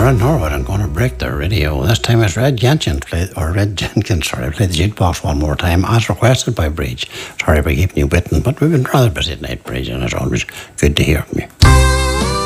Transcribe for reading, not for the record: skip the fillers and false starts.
in Norwood. I'm going to break the radio. This time it's Red Jenkins played the jukebox one more time, as requested by Bridge. Sorry for keeping you waiting, but we've been rather busy tonight, Bridge, and it's always good to hear from you.